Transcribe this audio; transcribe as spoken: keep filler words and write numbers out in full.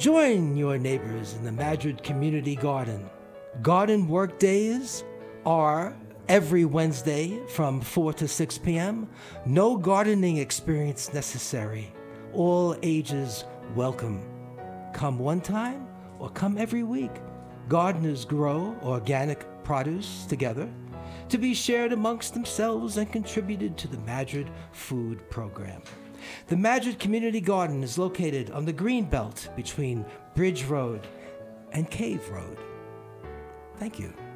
Join your neighbors in the Madrid Community Garden. Garden work days are every Wednesday from four to six p.m. No gardening experience necessary. All ages welcome. Come one time or come every week. Gardeners grow organic produce together to be shared amongst themselves and contributed to the Madrid Food Program. The Madrid Community Garden is located on the green belt between Bridge Road and Cave Road. Thank you.